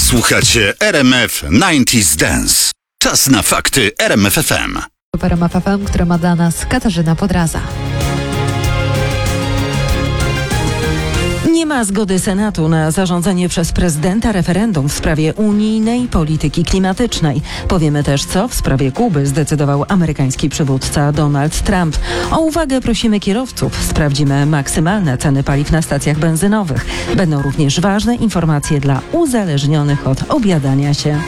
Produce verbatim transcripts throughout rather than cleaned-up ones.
Słuchacie R M F dziewięćdziesiąt Dance. Czas na fakty R M F F M. R M F F M, które ma dla nas Katarzyna Podraza. Nie ma zgody Senatu na zarządzenie przez prezydenta referendum w sprawie unijnej polityki klimatycznej. Powiemy też, co w sprawie Kuby zdecydował amerykański przywódca Donald Trump. O uwagę prosimy kierowców. Sprawdzimy maksymalne ceny paliw na stacjach benzynowych. Będą również ważne informacje dla uzależnionych od obiadania się.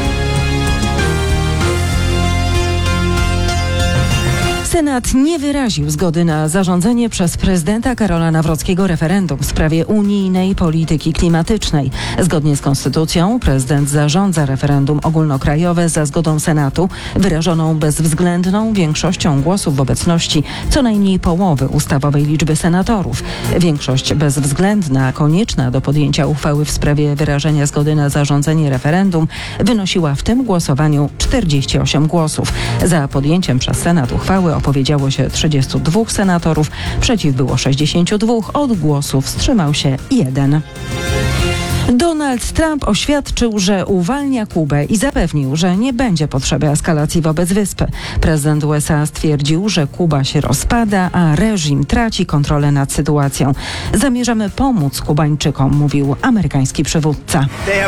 Senat nie wyraził zgody na zarządzenie przez prezydenta Karola Nawrockiego referendum w sprawie unijnej polityki klimatycznej. Zgodnie z konstytucją prezydent zarządza referendum ogólnokrajowe za zgodą Senatu, wyrażoną bezwzględną większością głosów w obecności co najmniej połowy ustawowej liczby senatorów. Większość bezwzględna, konieczna do podjęcia uchwały w sprawie wyrażenia zgody na zarządzenie referendum, wynosiła w tym głosowaniu czterdzieści osiem głosów. Za podjęciem przez Senat uchwały opowiedziało się trzydziestu dwóch senatorów, przeciw było sześćdziesięciu dwóch, od głosu wstrzymał się jeden. Donald Trump oświadczył, że uwalnia Kubę i zapewnił, że nie będzie potrzeby eskalacji wobec wyspy. Prezydent U S A stwierdził, że Kuba się rozpada, a reżim traci kontrolę nad sytuacją. Zamierzamy pomóc Kubańczykom, mówił amerykański przywódca.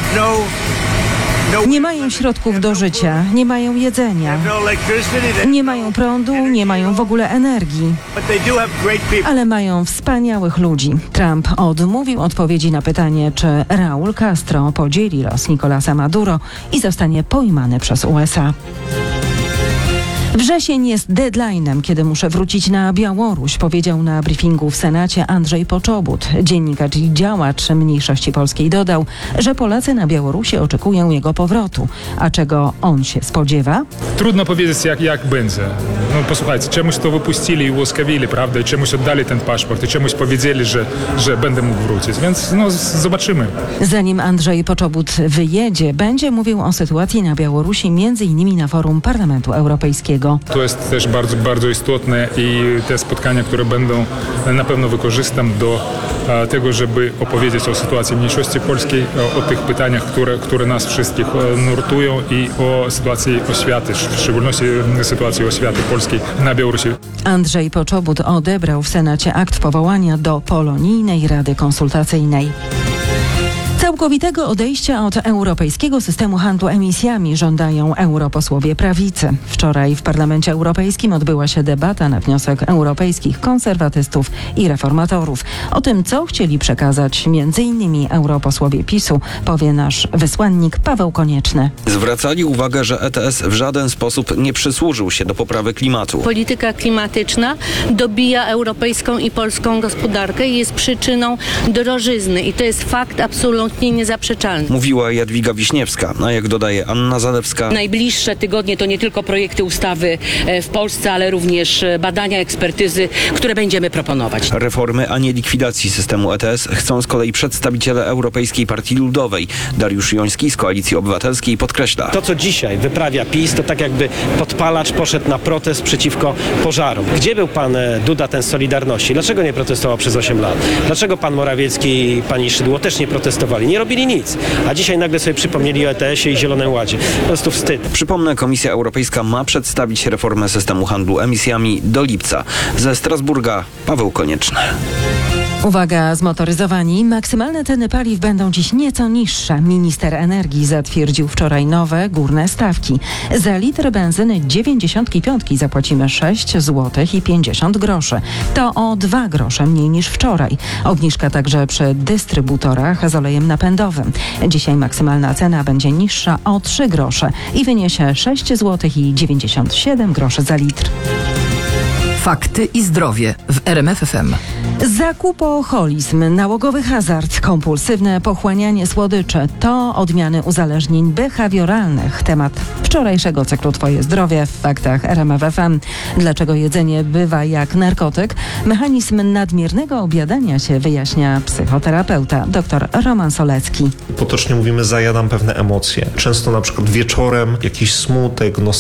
Nie mają środków do życia, nie mają jedzenia, nie mają prądu, nie mają w ogóle energii, ale mają wspaniałych ludzi. Trump odmówił odpowiedzi na pytanie, czy Raúl Castro podzieli los Nicolasa Maduro i zostanie pojmany przez U S A. Wrzesień jest deadline'em, kiedy muszę wrócić na Białoruś, powiedział na briefingu w Senacie Andrzej Poczobut. Dziennikarz i działacz mniejszości polskiej dodał, że Polacy na Białorusi oczekują jego powrotu. A czego on się spodziewa? Trudno powiedzieć, jak, jak będzie. No posłuchajcie, czemuś to wypuścili i ułaskawili, prawda? I czemuś oddali ten paszport i czemuś powiedzieli, że, że będę mógł wrócić. Więc no zobaczymy. Zanim Andrzej Poczobut wyjedzie, będzie mówił o sytuacji na Białorusi między innymi na forum Parlamentu Europejskiego. To jest też bardzo, bardzo istotne i te spotkania, które będą, na pewno wykorzystam do a, tego, żeby opowiedzieć o sytuacji mniejszości polskiej, o, o tych pytaniach, które, które nas wszystkich nurtują i o sytuacji oświaty, w szczególności sytuacji oświaty polskiej na Białorusi. Andrzej Poczobut odebrał w Senacie akt powołania do Polonijnej Rady Konsultacyjnej. Całkowitego odejścia od europejskiego systemu handlu emisjami żądają europosłowie prawicy. Wczoraj w Parlamencie Europejskim odbyła się debata na wniosek europejskich konserwatystów i reformatorów. O tym, co chcieli przekazać między innymi europosłowie PiSu, powie nasz wysłannik Paweł Konieczny. Zwracali uwagę, że E T S w żaden sposób nie przysłużył się do poprawy klimatu. Polityka klimatyczna dobija europejską i polską gospodarkę i jest przyczyną drożyzny i to jest fakt absolutnie niezaprzeczalny. Mówiła Jadwiga Wiśniewska, a jak dodaje Anna Zalewska, najbliższe tygodnie to nie tylko projekty ustawy w Polsce, ale również badania, ekspertyzy, które będziemy proponować. Reformy, a nie likwidacji systemu E T S chcą z kolei przedstawiciele Europejskiej Partii Ludowej. Dariusz Joński z Koalicji Obywatelskiej podkreśla. To, co dzisiaj wyprawia PiS, to tak jakby podpalacz poszedł na protest przeciwko pożarom. Gdzie był pan Duda, ten z Solidarności? Dlaczego nie protestował przez osiem lat? Dlaczego pan Morawiecki i pani Szydło też nie protestowali? Nie robili nic. A dzisiaj nagle sobie przypomnieli o E T S-ie i Zielonym Ładzie. Po prostu wstyd. Przypomnę, Komisja Europejska ma przedstawić reformę systemu handlu emisjami do lipca. Ze Strasburga Paweł Konieczny. Uwaga, zmotoryzowani. Maksymalne ceny paliw będą dziś nieco niższe. Minister energii zatwierdził wczoraj nowe górne stawki. Za litr benzyny dziewięćdziesiątki piątki zapłacimy sześć złotych i pięćdziesiąt groszy. To o dwa grosze mniej niż wczoraj. Obniżka także przy dystrybutorach z olejem napędowym. Dzisiaj maksymalna cena będzie niższa o trzy grosze i wyniesie sześć złotych i dziewięćdziesiąt siedem groszy za litr. Fakty i zdrowie w R M F F M. Zakupoholizm, nałogowy hazard, kompulsywne pochłanianie słodyczy to odmiany uzależnień behawioralnych. Temat wczorajszego cyklu Twoje zdrowie w faktach R M F F M. Dlaczego jedzenie bywa jak narkotyk? Mechanizm nadmiernego obiadania się wyjaśnia psychoterapeuta dr Roman Solecki. Potocznie mówimy, zajadam pewne emocje. Często na przykład wieczorem jakiś smutek,